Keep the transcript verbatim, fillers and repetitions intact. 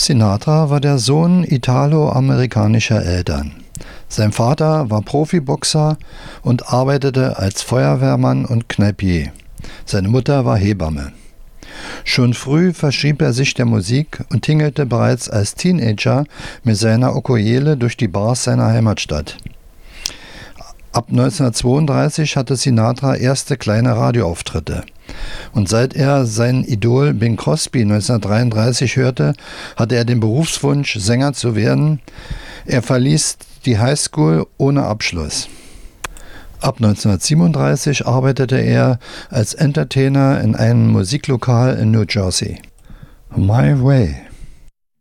Sinatra war der Sohn italo-amerikanischer Eltern. Sein Vater war Profiboxer und arbeitete als Feuerwehrmann und Kneipier. Seine Mutter war Hebamme. Schon früh verschrieb er sich der Musik und tingelte bereits als Teenager mit seiner Ukulele durch die Bars seiner Heimatstadt. Ab neunzehnhundertzweiunddreißig hatte Sinatra erste kleine Radioauftritte. Und seit er sein Idol Bing Crosby neunzehnhundertdreiunddreißig hörte, hatte er den Berufswunsch, Sänger zu werden. Er verließ die Highschool ohne Abschluss. Ab neunzehnhundertsiebenunddreißig arbeitete er als Entertainer in einem Musiklokal in New Jersey. My Way.